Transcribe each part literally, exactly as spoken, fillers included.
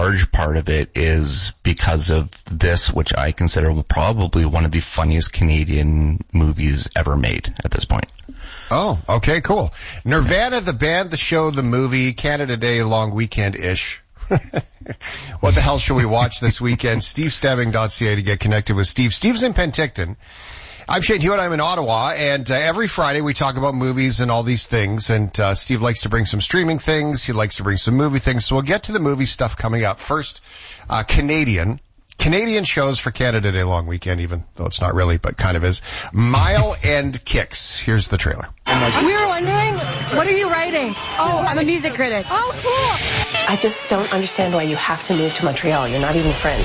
large part of it is because of this, which I consider probably one of the funniest Canadian movies ever made at this point. Oh, okay, cool. Nirvana, the band, the show, the movie, Canada Day long weekend-ish. What the hell should we watch this weekend? steve stebbing dot c a to get connected with Steve. Steve's in Penticton. I'm Shane Hewitt. I'm in Ottawa, and uh, every Friday we talk about movies and all these things, and uh, Steve likes to bring some streaming things. He likes to bring some movie things, so we'll get to the movie stuff coming up. First, uh, Canadian. Canadian shows for Canada Day long weekend, even though it's not really, but kind of is. Mile and Kicks. Here's the trailer. We were wondering, what are you writing? Oh, I'm a music critic. Oh, cool. I just don't understand why you have to move to Montreal. You're not even French.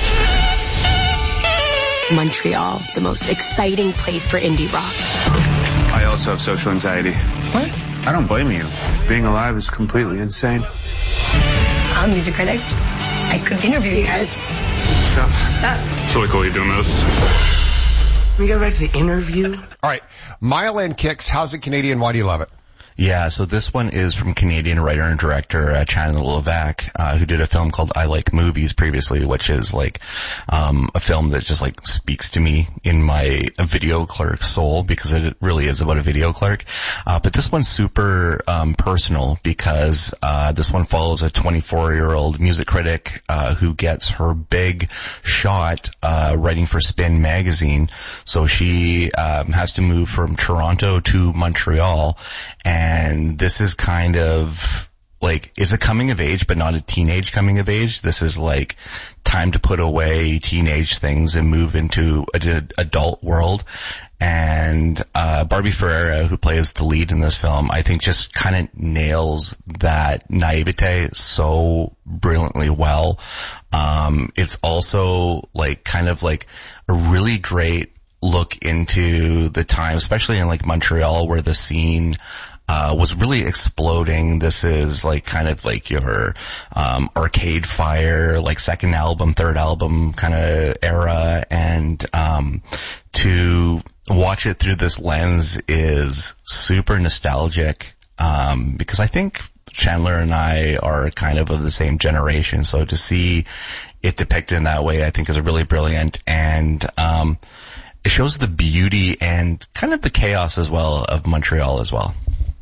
Montreal is the most exciting place for indie rock. I also have social anxiety. What? I don't blame you. Being alive is completely insane. I'm a music critic. I could interview you guys. What's up? What's up? It's really cool you're doing this. We go back to the interview. All right. Mile and Kicks. How's it Canadian? Why do you love it? Yeah, so this one is from Canadian writer and director uh, Channing Levac, uh, who did a film called I Like Movies previously, which is like um a film that just like speaks to me in my video clerk soul, because it really is about a video clerk. Uh, but this one's super um personal, because uh this one follows a twenty-four-year-old music critic uh who gets her big shot uh writing for Spin magazine. So she um has to move from Toronto to Montreal, and And this is kind of like, it's a coming of age, but not a teenage coming of age. This is like time to put away teenage things and move into an adult world. And uh Barbie Ferreira, who plays the lead in this film, I think just kind of nails that naivete so brilliantly well. Um It's also like kind of like a really great look into the time, especially in like Montreal, where the scene Uh, was really exploding. This is like kind of like your um Arcade Fire, like second album, third album kind of era, and um to watch it through this lens is super nostalgic, um because I think Chandler and I are kind of of the same generation, so to see it depicted in that way I think is really brilliant, and um it shows the beauty and kind of the chaos as well of Montreal as well.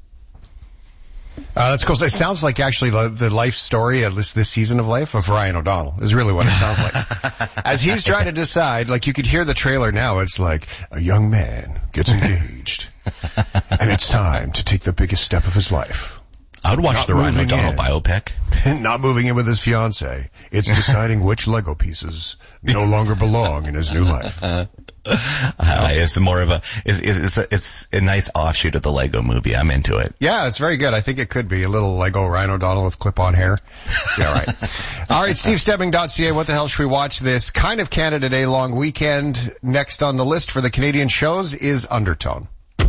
Uh, that's cool. So it sounds like actually the, the life story, at least this season of life, of Ryan O'Donnell is really what it sounds like. As he's trying to decide, like you could hear the trailer now, it's like a young man gets engaged and it's time to take the biggest step of his life. I would watch Not the Ryan O'Donnell in. biopic. Not moving in with his fiancée. It's deciding which Lego pieces no longer belong in his new life. Uh, it's more of a, it, it's a, it's a nice offshoot of the Lego movie. I'm into it. Yeah, it's very good. I think it could be a little Lego Ryan O'Donnell with clip-on hair. Yeah, right. All right, steve stebbing dot c a. What the hell should we watch this kind of Canada Day long weekend? Next on the list for the Canadian shows is Undertone.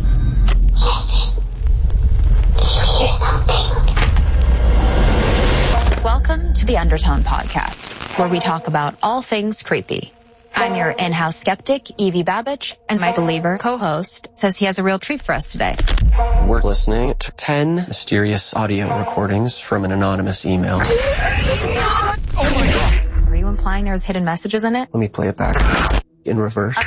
Welcome to the Undertone Podcast, where we talk about all things creepy. I'm your in-house skeptic, Evie Babbage, and my believer co-host says he has a real treat for us today. We're listening to ten mysterious audio recordings from an anonymous email. Oh my God. Are you implying there's hidden messages in it? Let me play it back in reverse.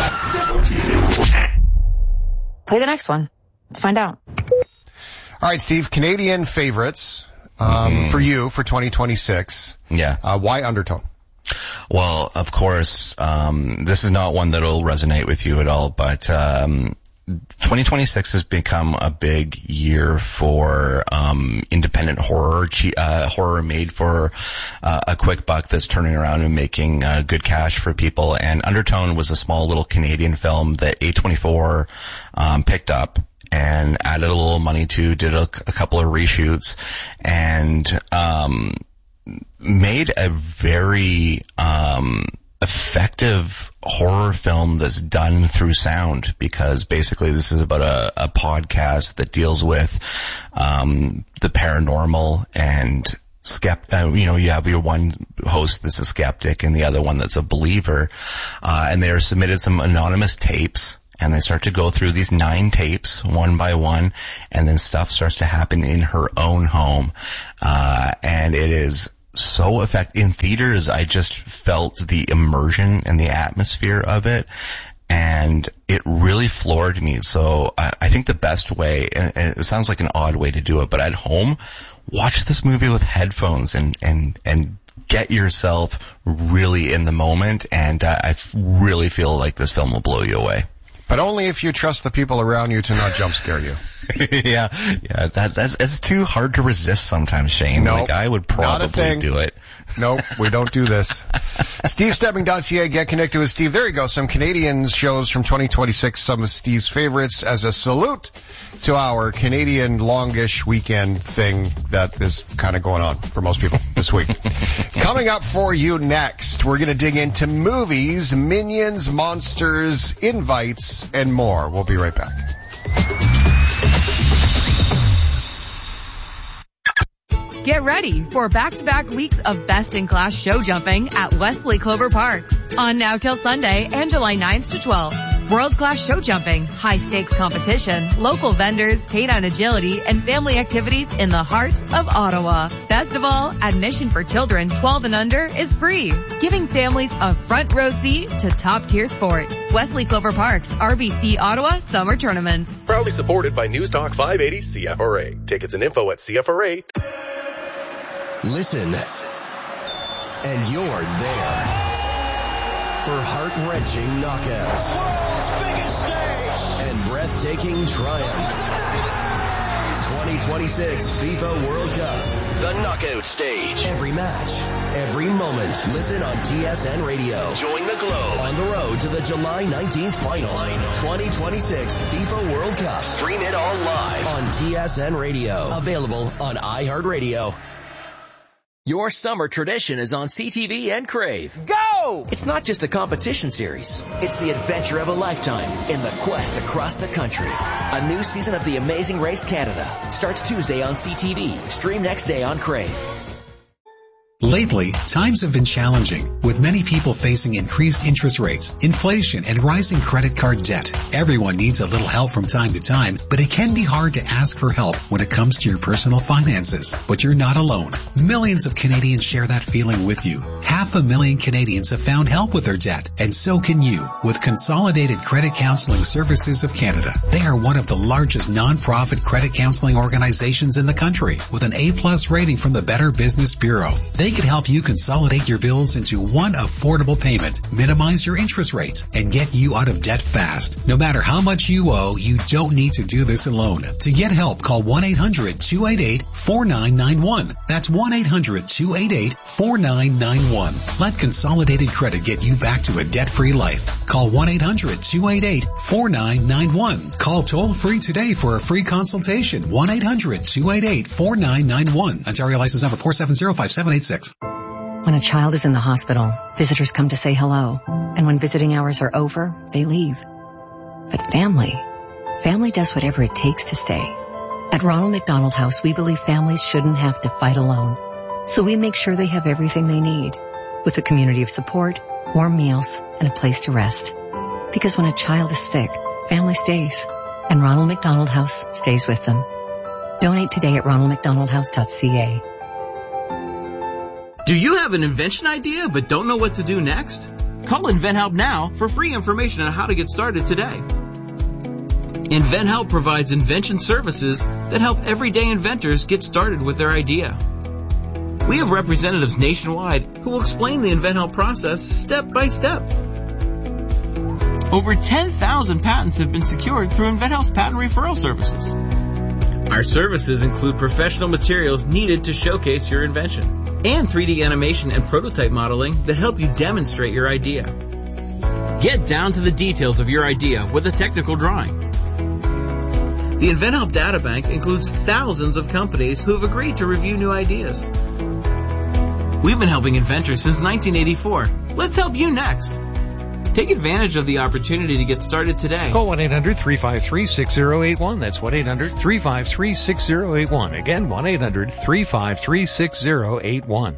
Play the next one. Let's find out. All right, Steve, Canadian favorites um, mm-hmm. for you for twenty twenty-six. Yeah. Uh, why Undertone? Well, of course, um, this is not one that'll resonate with you at all, but um, twenty twenty-six has become a big year for um, independent horror, uh, horror made for uh, a quick buck that's turning around and making uh, good cash for people. And Undertone was a small little Canadian film that A twenty-four um, picked up and added a little money to, did a, a couple of reshoots, and um made a very um effective horror film that's done through sound, because basically this is about a, a podcast that deals with um the paranormal and skept uh, you know, you have your one host that's a skeptic and the other one that's a believer, uh and they are submitted some anonymous tapes, and they start to go through these nine tapes one by one, and then stuff starts to happen in her own home. Uh, and it is so effective. In theaters, I just felt the immersion and the atmosphere of it, and it really floored me. So I, I think the best way, and, and it sounds like an odd way to do it, but at home, watch this movie with headphones and, and, and get yourself really in the moment, and uh, I really feel like this film will blow you away. But only if you trust the people around you to not jump scare you. yeah, yeah, that, that's, it's too hard to resist sometimes, Shane. Nope, like, I would probably do it. Nope, we don't do this. Steve Stebbing dot C A, get connected with Steve. There you go, some Canadian shows from twenty twenty-six, some of Steve's favorites as a salute to our Canadian longish weekend thing that is kind of going on for most people this week. Coming up for you next, we're going to dig into movies, minions, monsters, invites, and more. We'll be right back. Get ready for back-to-back weeks of best-in-class show jumping at Wesley Clover Parks. On now till Sunday and July ninth to twelfth. World-class show jumping, high-stakes competition, local vendors, canine agility, and family activities in the heart of Ottawa. Best of all, admission for children twelve and under is free, giving families a front row seat to top-tier sport. Wesley Clover Parks, R B C Ottawa Summer Tournaments. Proudly supported by News Talk five eighty C F R A. Tickets and info at C F R A. Listen, and you're there for heart-wrenching knockouts, world's biggest stage, and breathtaking triumph. twenty twenty-six FIFA World Cup, the knockout stage. Every match, every moment. Listen on T S N Radio. Join the globe on the road to the July nineteenth final. twenty twenty-six FIFA World Cup. Stream it all live on T S N Radio. Available on iHeartRadio. Your summer tradition is on C T V and Crave. Go! It's not just a competition series. It's the adventure of a lifetime in the quest across the country. A new season of The Amazing Race Canada starts Tuesday on C T V. Stream next day on Crave. Lately, times have been challenging, with many people facing increased interest rates, inflation, and rising credit card debt. Everyone needs a little help from time to time, but it can be hard to ask for help when it comes to your personal finances. But you're not alone. Millions of Canadians share that feeling with you. Half a million Canadians have found help with their debt, and so can you, with Consolidated Credit Counseling Services of Canada. They are one of the largest non-profit credit counseling organizations in the country, with an A-plus rating from the Better Business Bureau. They can help you consolidate your bills into one affordable payment, minimize your interest rates, and get you out of debt fast. No matter how much you owe, you don't need to do this alone. To get help, call one eight hundred two eight eight four nine nine one. That's one eight hundred two eight eight four nine nine one. Let Consolidated Credit get you back to a debt-free life. Call one eight hundred two eight eight four nine nine one. Call toll-free today for a free consultation. one eight hundred two eight eight four nine nine one. Ontario license number four seven zero five seven eight six. When a child is in the hospital, visitors come to say hello. And when visiting hours are over, they leave. But family, family does whatever it takes to stay. At Ronald McDonald House, we believe families shouldn't have to fight alone. So we make sure they have everything they need, with a community of support, warm meals, and a place to rest. Because when a child is sick, family stays. And Ronald McDonald House stays with them. Donate today at ronald mcdonald house dot c a. Do you have an invention idea but don't know what to do next? Call InventHelp now for free information on how to get started today. InventHelp provides invention services that help everyday inventors get started with their idea. We have representatives nationwide who will explain the InventHelp process step by step. Over ten thousand patents have been secured through InventHelp's patent referral services. Our services include professional materials needed to showcase your invention, and three D animation and prototype modeling that help you demonstrate your idea. Get down to the details of your idea with a technical drawing. The InventHelp Databank includes thousands of companies who have agreed to review new ideas. We've been helping inventors since nineteen eighty-four. Let's help you next. Take advantage of the opportunity to get started today. Call one eight hundred three five three six zero eight one. That's one eight hundred three five three six zero eight one. Again, one eight hundred three five three six zero eight one.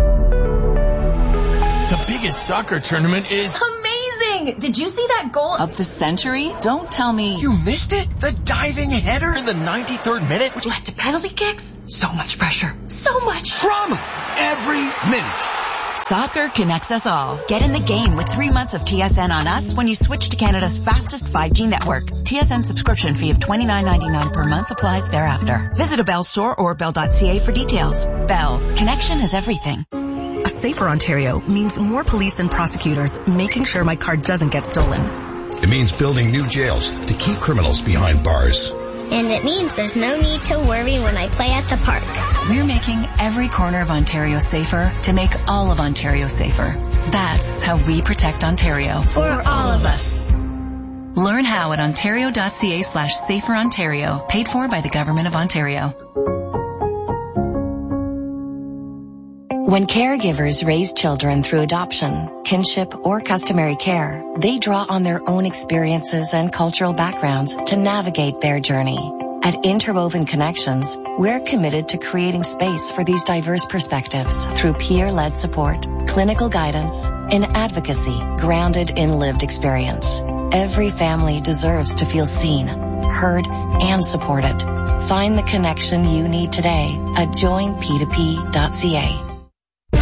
The biggest soccer tournament is amazing! Did you see that goal of the century? Don't tell me you missed it. The diving header in the ninety-third minute, which led to penalty kicks. So much pressure. So much drama. every minute. Soccer connects us all. Get in the game with three months of T S N on us when you switch to Canada's fastest five G network. T S N subscription fee of twenty-nine ninety-nine per month applies thereafter. Visit a Bell store or bell dot c a for details. Bell. Connection is everything. A safer Ontario means more police and prosecutors making sure my car doesn't get stolen. It means building new jails to keep criminals behind bars. And it means there's no need to worry when I play at the park. We're making every corner of Ontario safer to make all of Ontario safer. That's how we protect Ontario. For all of us. Learn how at ontario.ca slash safer Ontario. Paid for by the Government of Ontario. When caregivers raise children through adoption, kinship, or customary care, they draw on their own experiences and cultural backgrounds to navigate their journey. At Interwoven Connections, we're committed to creating space for these diverse perspectives through peer-led support, clinical guidance, and advocacy grounded in lived experience. Every family deserves to feel seen, heard, and supported. Find the connection you need today at join p two p dot c a.